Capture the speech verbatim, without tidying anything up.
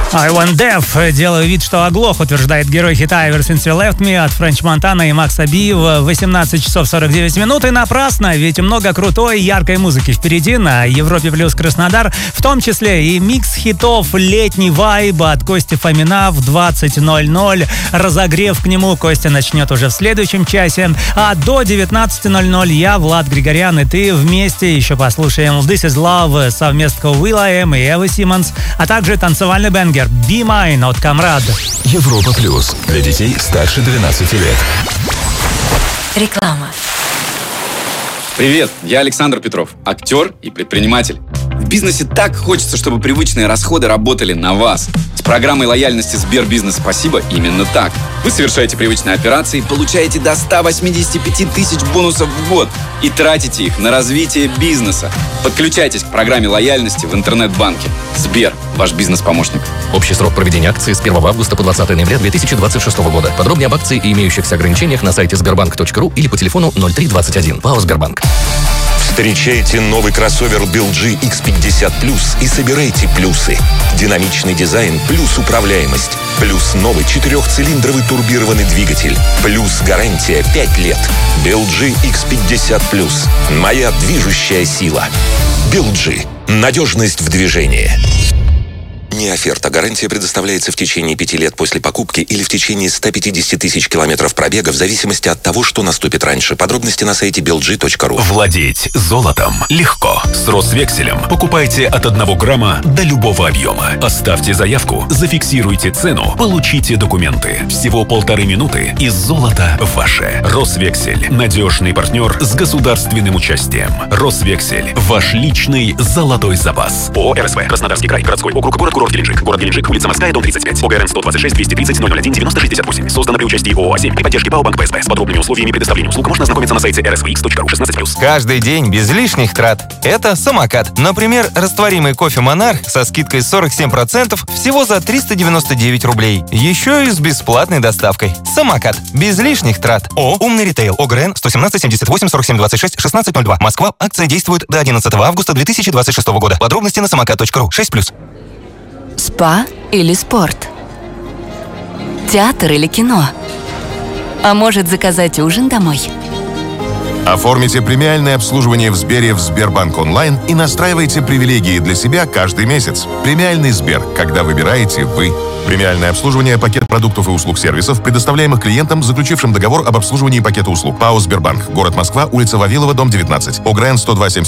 I Want Deaf. Делаю вид, что оглох, утверждает герой хита Ever Since You Left Me от Френч Монтана и Макса Би в восемнадцать часов сорок девять минут. И напрасно, ведь много крутой, яркой музыки впереди на Европе Плюс Краснодар, в том числе и микс хитов «Летний вайб» от Кости Фомина в двадцать ноль ноль. Разогрев к нему Костя начнет уже в следующем часе. А до девятнадцати ноль ноль я, Влад Григорян, и ты вместе еще послушаем This Is Love совместно will.i.am и Эва Симмонс, а также танцевальный бенгер Be Mine от Камрад. Европа Плюс. Для детей старше двенадцати лет. Реклама. Привет, я Александр Петров, актер и предприниматель. В бизнесе так хочется, чтобы привычные расходы работали на вас. С программой лояльности Сбербизнес «Спасибо» именно так. Вы совершаете привычные операции, получаете до ста восьмидесяти пяти тысяч бонусов в год и тратите их на развитие бизнеса. Подключайтесь к программе лояльности в интернет-банке. Сбер – ваш бизнес-помощник. Общий срок проведения акции с первого августа по двадцатое ноября две тысячи двадцать шестого года. Подробнее об акции и имеющихся ограничениях на сайте сбербанк точка ру или по телефону ноль три двадцать один. ПАО «Сбербанк». Встречайте новый кроссовер би эл джи икс пятьдесят плюс и собирайте плюсы. Динамичный дизайн плюс управляемость. Плюс новый четырехцилиндровый турбированный двигатель. Плюс гарантия пять лет. би эл джи икс пятьдесят плюс. Моя движущая сила. би эл джи. Надежность в движении. Не оферта. Гарантия предоставляется в течение пяти лет после покупки или в течение ста пятидесяти тысяч километров пробега в зависимости от того, что наступит раньше. Подробности на сайте би эл джи точка ру. Владеть золотом легко. С Росвекселем покупайте от одного грамма до любого объема. Оставьте заявку, зафиксируйте цену, получите документы. Всего полторы минуты и золото ваше. Росвексель. Надежный партнер с государственным участием. Росвексель. Ваш личный золотой запас. ООО РСВ. Краснодарский край. Городской округ. Город Курорт Геленджик. Город Геленджик. Улица Морская, дом тридцать пять. ОГРН сто двадцать шесть двести тридцать ноль ноль один девяносто шестьдесят восемь. Создано при участии ООО «А семь» при поддержке ПАО «Банк ПСБ». С подробными условиями предоставления услуг можно ознакомиться на сайте эр эс ви икс точка ру. шестнадцать плюс. Каждый день без лишних трат. Это самокат. Например, растворимый кофе «Монарх» со скидкой сорок семь процентов всего за триста девяносто девять рублей. Еще и с бесплатной доставкой. Самокат. Без лишних трат. О, «Умный ритейл». ОГРН сто семнадцать семьдесят восемь сорок семь двадцать шесть шестнадцать ноль два. Москва. Акция действует до одиннадцатого августа две тысячи двадцать шестого года. Подробности на самокат точка ру. шесть плюс. Спа или спорт? Театр или кино? А может, заказать ужин домой? Оформите премиальное обслуживание в Сбере в Сбербанк онлайн и настраивайте привилегии для себя каждый месяц. Премиальный Сбер, когда выбираете вы. Премиальное обслуживание, пакет продуктов и услуг сервисов, предоставляемых клиентам, заключившим договор об обслуживании пакета услуг. ПАО «Сбербанк». Город Москва, улица Вавилова, дом девятнадцать. ОГРН сто два семь